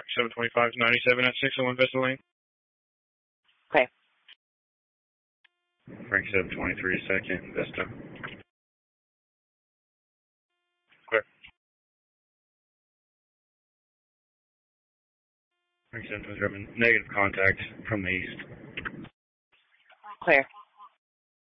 725 is 97 at 601 Vista Lane. Okay. Frank 723 second, Vista. Clear. Frank 723, negative contact from the east. Clear.